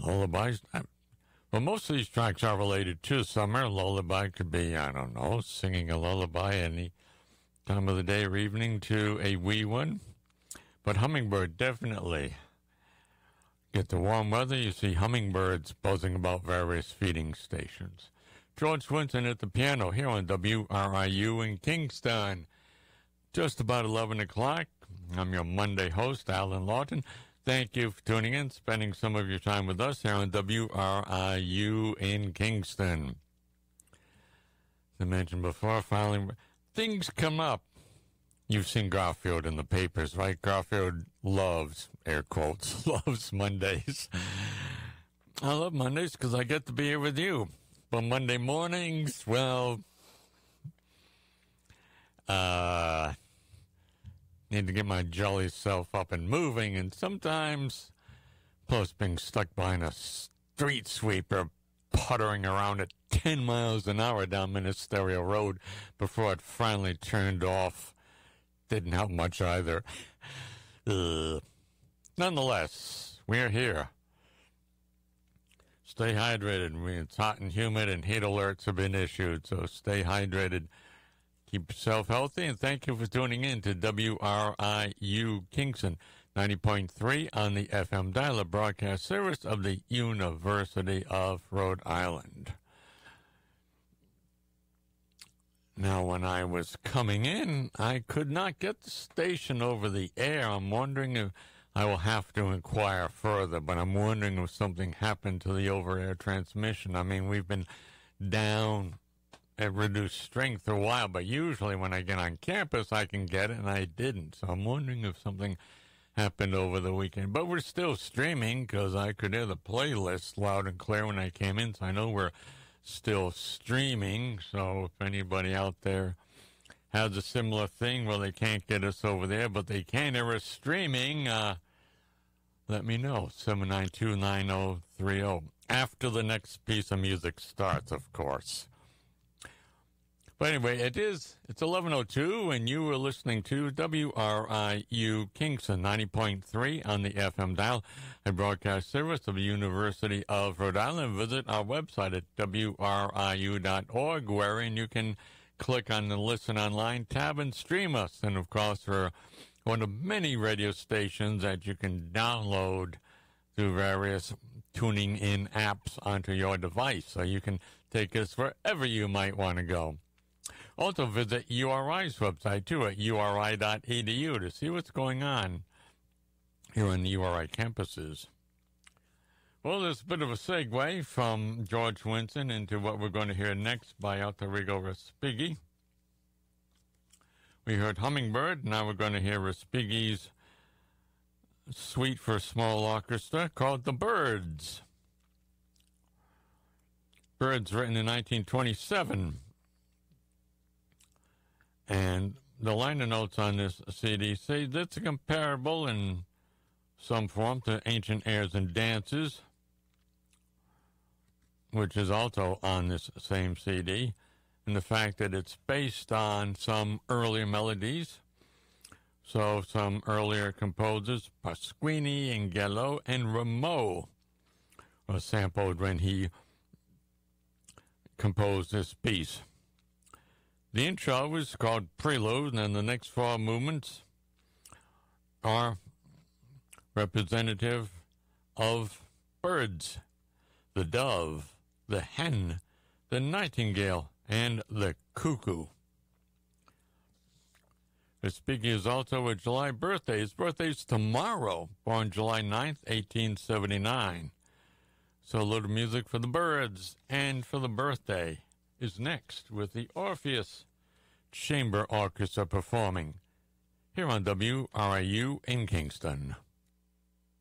lullabies. Well, most of these tracks are related to summer. Lullaby could be, I don't know, singing a lullaby any time of the day or evening to a wee one. But hummingbird, definitely. Get the warm weather, you see hummingbirds buzzing about various feeding stations. George Swinson at the piano here on WRIU in Kingston. Just about 11 o'clock. I'm your Monday host, Alan Lawton. Thank you for tuning in, spending some of your time with us here on WRIU in Kingston. As I mentioned before, finally, things come up. You've seen Garfield in the papers, right? Garfield loves, air quotes, loves Mondays. I love Mondays because I get to be here with you. But Monday mornings, well, need to get my jolly self up and moving, and sometimes, plus being stuck behind a street sweeper puttering around at 10 miles an hour down Ministerial Road before it finally turned off, didn't help much either. Nonetheless, we're here. Stay hydrated. It's hot and humid, and heat alerts have been issued, so stay hydrated. Keep yourself healthy, and thank you for tuning in to WRIU Kingston 90.3 on the FM dial, broadcast service of the University of Rhode Island. Now, when I was coming in, I could not get the station over the air. I'm wondering if I will have to inquire further, but I'm wondering if something happened to the over-air transmission. I mean, we've been down at reduced strength for a while, but usually when I get on campus, I can get it, and I didn't. So I'm wondering if something happened over the weekend. But we're still streaming because I could hear the playlist loud and clear when I came in, so I know we're still streaming. So if anybody out there has a similar thing where they can't get us over there, but they can hear us streaming, let me know, 792-9030. After the next piece of music starts, of course. But anyway, it's 11:02, and you are listening to WRIU Kingston 90.3 on the FM dial, a broadcast service of the University of Rhode Island. Visit our website at WRIU.org, wherein you can click on the Listen Online tab and stream us. And, of course, we're one of many radio stations that you can download through various tuning in apps onto your device, so you can take us wherever you might want to go. Also visit URI's website, too, at uri.edu to see what's going on here on the URI campuses. Well, there's a bit of a segue from George Swinson into what we're going to hear next by Alterigo Respighi. We heard Hummingbird. Now we're going to hear Respighi's suite for small orchestra called The Birds. Birds, written in 1927. And the liner notes on this CD say that's comparable in some form to Ancient Airs and Dances, which is also on this same CD, and the fact that it's based on some earlier melodies. So some earlier composers, Pasquini and Gallo and Rameau, were sampled when he composed this piece. The intro is called Prelude, and the next four movements are representative of birds: the dove, the hen, the nightingale, and the cuckoo. Respighi is also a July birthday. His birthday's tomorrow, born July 9th, 1879. So a little music for the birds and for the birthday is next with the Orpheus Chamber Orchestra performing here on WRIU in Kingston.